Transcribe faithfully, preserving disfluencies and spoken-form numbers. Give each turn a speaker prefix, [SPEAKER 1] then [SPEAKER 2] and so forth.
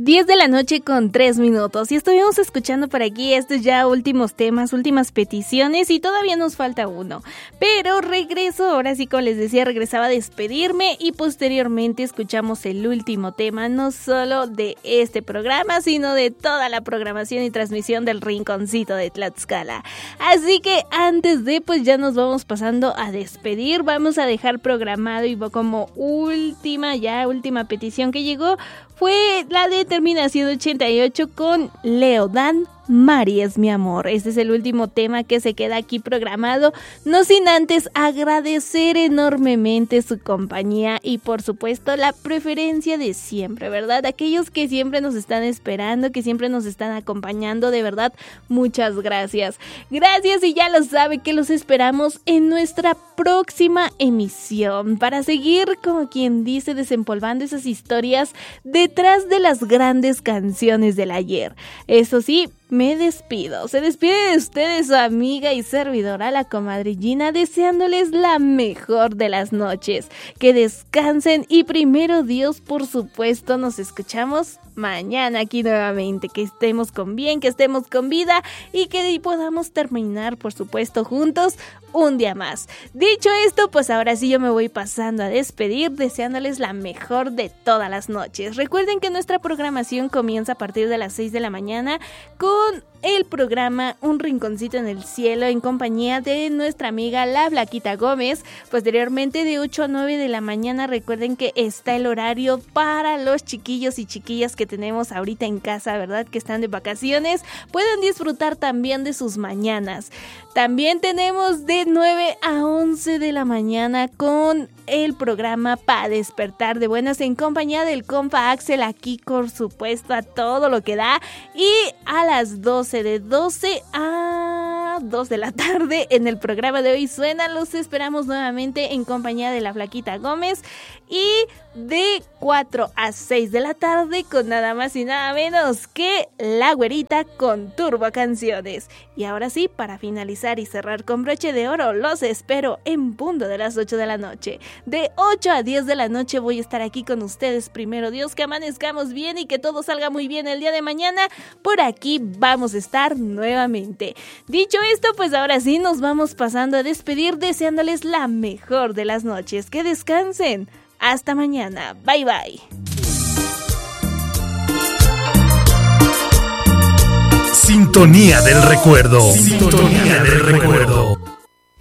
[SPEAKER 1] diez de la noche con tres minutos y estuvimos escuchando por aquí estos ya últimos temas, últimas peticiones y todavía nos falta uno, pero regreso, ahora sí como les decía, regresaba a despedirme y posteriormente escuchamos el último tema, no solo de este programa, sino de toda la programación y transmisión del Rinconcito de Tlaxcala. Así que antes de, pues ya nos vamos pasando a despedir, vamos a dejar programado y como última, ya última petición que llegó, fue la de terminación ochenta y ocho con Leodan, Mari es mi amor. Este es el último tema que se queda aquí programado, no sin antes agradecer enormemente su compañía y por supuesto la preferencia de siempre, ¿verdad? Aquellos que siempre nos están esperando, que siempre nos están acompañando, de verdad, muchas gracias. Gracias y ya lo sabe que los esperamos en nuestra próxima emisión para seguir, como quien dice, desempolvando esas historias detrás de las grandes canciones del ayer. Eso sí, me despido. Se despide de ustedes su amiga y servidora, la comadre Gina, deseándoles la mejor de las noches. Que descansen y primero Dios, por supuesto, nos escuchamos mañana aquí nuevamente. Que estemos con bien, que estemos con vida y que podamos terminar, por supuesto, juntos un día más. Dicho esto, pues ahora sí yo me voy pasando a despedir, deseándoles la mejor de todas las noches. Recuerden que nuestra programación comienza a partir de las seis de la mañana con el programa Un Rinconcito en el Cielo en compañía de nuestra amiga la Flaquita Gómez. Posteriormente de ocho a nueve de la mañana, recuerden que está el horario para los chiquillos y chiquillas que tenemos ahorita en casa, ¿verdad? Que están de vacaciones, pueden disfrutar también de sus mañanas. También tenemos de nueve a once de la mañana con el programa Pa Despertar de Buenas en compañía del compa Axel, aquí por supuesto a todo lo que da. Y a las doce, de doce a dos de la tarde en el programa de Hoy Suena, los esperamos nuevamente en compañía de la Flaquita Gómez. Y de cuatro a seis de la tarde con nada más y nada menos que La Güerita con Turbo Canciones. Y ahora sí, para finalizar y cerrar con broche de oro, los espero en punto de las ocho de la noche. De ocho a diez de la noche voy a estar aquí con ustedes. Primero Dios, que amanezcamos bien y que todo salga muy bien el día de mañana. Por aquí vamos a estar nuevamente. Dicho esto, pues ahora sí nos vamos pasando a despedir deseándoles la mejor de las noches. Que descansen. Hasta mañana. Bye bye.
[SPEAKER 2] Sintonía del recuerdo. Sintonía del recuerdo.